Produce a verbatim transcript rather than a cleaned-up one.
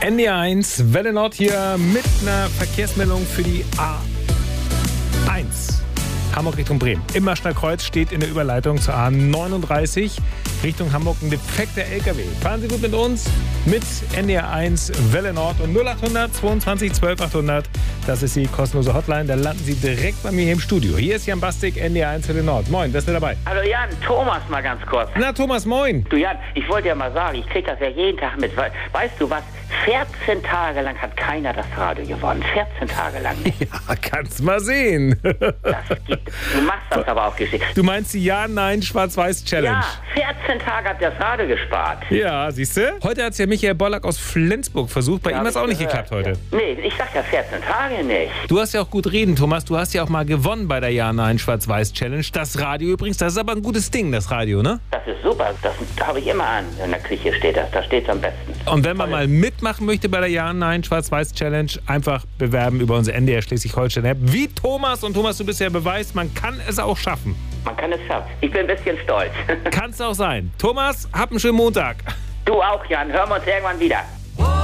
N D R eins, Welle Nord hier mit einer Verkehrsmeldung für die A eins. Hamburg Richtung Bremen. Immerschnellkreuz steht in der Überleitung zur A neununddreißig Richtung Hamburg. Ein defekter L K W. Fahren Sie gut mit uns mit N D R eins Welle Nord und null achthundert zweiundzwanzig zwölf achthundert. Das ist die kostenlose Hotline. Da landen Sie direkt bei mir hier im Studio. Hier ist Jan Bastik, N D R eins Welle Nord. Moin, wer ist denn dabei? Hallo Jan, Thomas mal ganz kurz. Na Thomas, moin. Du Jan, ich wollte ja mal sagen, ich krieg das ja jeden Tag mit. Weißt du was? vierzehn Tage lang hat keiner das Radio gewonnen. vierzehn Tage lang. Ja, kannst mal sehen. Das gibt, du machst das aber auch geschickt. Du meinst die Ja-Nein-Schwarz-Weiß-Challenge? Ja, vierzehn Tage hat das Radio gespart. Ja, siehst du? Heute hat es ja Michael Bollack aus Flensburg versucht. Bei Ja, ihm hat es hab auch ich nicht gehört, geklappt heute. Ja. Nee, ich sag ja vierzehn Tage nicht. Du hast ja auch gut reden, Thomas. Du hast ja auch mal gewonnen bei der Ja-Nein-Schwarz-Weiß-Challenge. Das Radio übrigens, das ist aber ein gutes Ding, das Radio, ne? Das ist super. Das habe ich immer an. In der Küche steht das. Da steht es am besten. Und wenn man mal mitmachen möchte bei der Ja-Nein-Schwarz-Weiß-Challenge, einfach bewerben über unsere N D R Schleswig-Holstein-App. Wie Thomas. Und Thomas, du bist ja Beweis, man kann es auch schaffen. Man kann es schaffen. Ich bin ein bisschen stolz. Kann's auch sein. Thomas, hab einen schönen Montag. Du auch, Jan. Hören wir uns irgendwann wieder.